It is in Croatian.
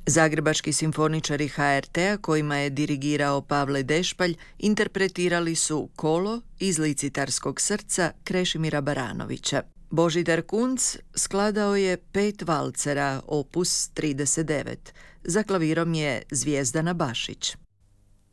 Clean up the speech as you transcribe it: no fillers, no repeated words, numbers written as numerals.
Zagrebački simfoničari HRT-a kojima je dirigirao Pavle Dešpalj interpretirali su Kolo iz Licitarskog srca Krešimira Baranovića. Božidar Kunc skladao je 5 valcera, opus 39. Za klavirom je Zvijezdana Bašić.